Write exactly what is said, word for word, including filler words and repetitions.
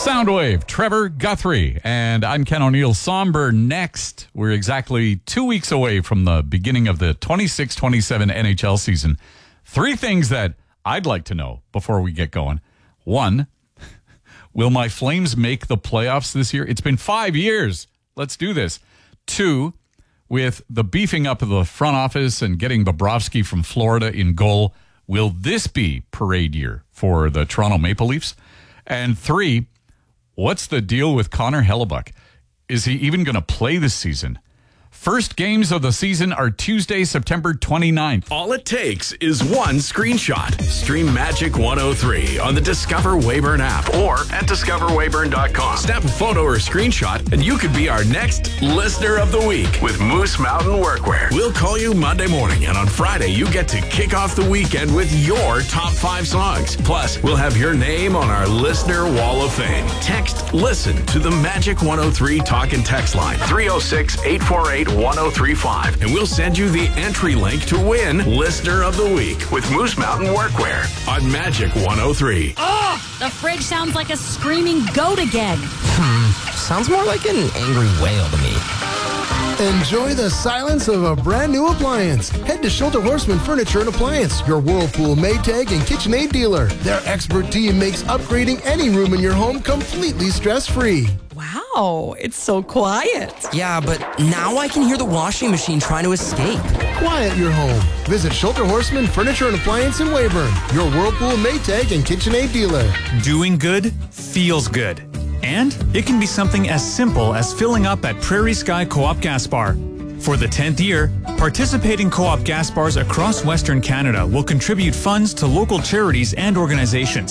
Soundwave, Trevor Guthrie, and I'm Ken O'Neill. Somber next. We're exactly two weeks away from the beginning of the twenty-six twenty-seven N H L season. Three things that I'd like to know before we get going. One, will my Flames make the playoffs this year? It's been five years. Let's do this. Two, with the beefing up of the front office and getting Bobrovsky from Florida in goal, will this be parade year for the Toronto Maple Leafs? And three, what's the deal with Connor Hellebuyck? Is he even going to play this season? First games of the season are Tuesday, September twenty-ninth. All it takes is one screenshot. Stream Magic one oh three on the Discover Weyburn app or at discover weyburn dot com. Snap a photo or screenshot and you could be our next Listener of the Week with Moose Mountain Workwear. We'll call you Monday morning, and on Friday you get to kick off the weekend with your top five songs. Plus, we'll have your name on our Listener Wall of Fame. Text LISTEN to the Magic one oh three talk and text line three oh six, eight four eight, one oh three five, and we'll send you the entry link to win Listener of the Week with Moose Mountain Workwear on Magic one oh three. Oh, the fridge sounds like a screaming goat again. Hmm, sounds more like an angry whale to me. Enjoy the silence of a brand new appliance. Head to Shelter Horseman Furniture and Appliance, your Whirlpool, Maytag, and KitchenAid dealer. Their expert team makes upgrading any room in your home completely stress-free. Wow, it's so quiet. Yeah, but now I can hear the washing machine trying to escape. Quiet your home. Visit Shelter Horseman Furniture and Appliance in Weyburn, your Whirlpool, Maytag, and KitchenAid dealer. Doing good feels good. And it can be something as simple as filling up at Prairie Sky Co-op Gas Bar. For the tenth year, participating co-op gas bars across Western Canada will contribute funds to local charities and organizations.